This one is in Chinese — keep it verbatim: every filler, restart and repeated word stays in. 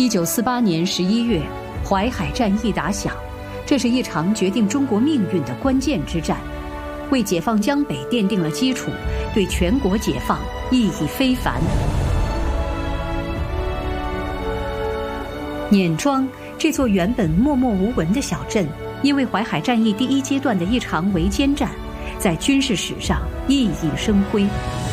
一九四八年十一月，淮海战役打响，这是一场决定中国命运的关键之战，为解放江北奠定了基础，对全国解放意义非凡。碾庄这座原本默默无闻的小镇，因为淮海战役第一阶段的一场围歼战，在军事史上熠熠生辉。